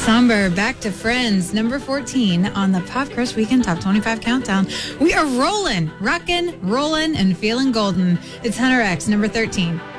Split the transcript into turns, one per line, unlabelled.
Somber, Back to Friends, number 14 on the Pop Crush Weekend Top 25 Countdown. We are rolling, rocking, rolling, and feeling golden. It's Hunter X, number 13.